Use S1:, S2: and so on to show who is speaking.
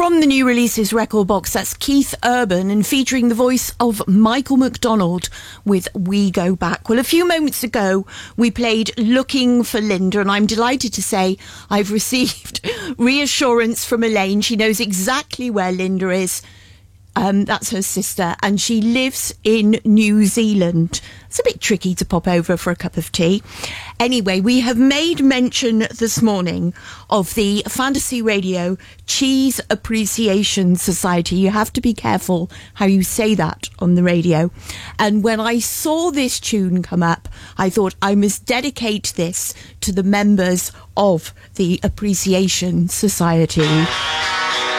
S1: from the new releases record box. That's Keith Urban and featuring the voice of Michael McDonald with We Go Back. Well, a few moments ago, we played Looking for Linda, and I'm delighted to say I've received reassurance from Elaine. She knows exactly where Linda is. That's her sister, and she lives in New Zealand. It's a bit tricky to pop over for a cup of tea. Anyway, we have made mention this morning of the Fantasy Radio Cheese Appreciation Society. You have to be careful how you say that on the radio. And when I saw this tune come up, I thought I must dedicate this to the members of the Appreciation Society.